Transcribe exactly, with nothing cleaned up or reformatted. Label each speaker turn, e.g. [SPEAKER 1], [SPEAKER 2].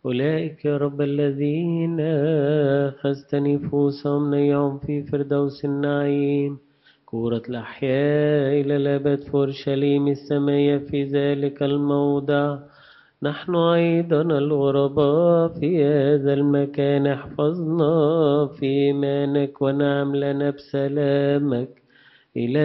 [SPEAKER 1] أولئك يا رب الذين أخذت نفوسهم نيعهم في فردوس النعيم كورة الأحياء إلى الأبد في أورشليم السماية في ذلك الموضع. نحن أيضا الغرباء في هذا المكان احفظنا في إيمانك ونعم لنا بسلامك إلى